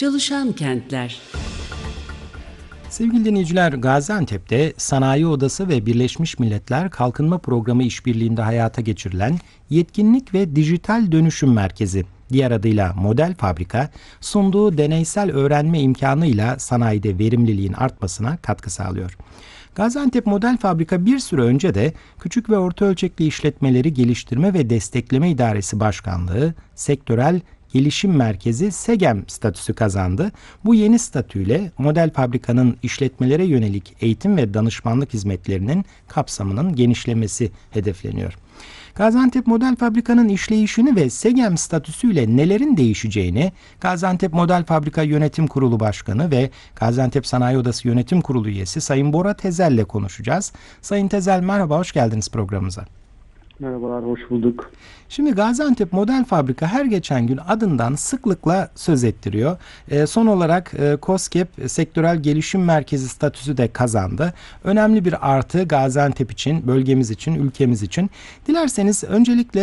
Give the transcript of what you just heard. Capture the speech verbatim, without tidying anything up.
Çalışan kentler. Sevgili dinleyiciler, Gaziantep'te Sanayi Odası ve Birleşmiş Milletler Kalkınma Programı işbirliğinde hayata geçirilen Yetkinlik ve Dijital Dönüşüm Merkezi, diğer adıyla Model Fabrika, sunduğu deneysel öğrenme imkanıyla sanayide verimliliğin artmasına katkı sağlıyor. Gaziantep Model Fabrika bir süre önce de Küçük ve Orta Ölçekli İşletmeleri Geliştirme ve Destekleme İdaresi Başkanlığı, Sektörel Gelişim Merkezi SEGEM statüsü kazandı. Bu yeni statüyle Model Fabrika'nın işletmelere yönelik eğitim ve danışmanlık hizmetlerinin kapsamının genişlemesi hedefleniyor. Gaziantep Model Fabrika'nın işleyişini ve SEGEM statüsüyle nelerin değişeceğini Gaziantep Model Fabrika Yönetim Kurulu Başkanı ve Gaziantep Sanayi Odası Yönetim Kurulu üyesi Sayın Bora Tezel ile konuşacağız. Sayın Tezel, merhaba, hoş geldiniz programımıza. Merhabalar, hoş bulduk. Şimdi Gaziantep Model Fabrika her geçen gün adından sıklıkla söz ettiriyor. E, son olarak e, KOSGEB Sektörel Gelişim Merkezi statüsü de kazandı. Önemli bir artı Gaziantep için, bölgemiz için, ülkemiz için. Dilerseniz öncelikle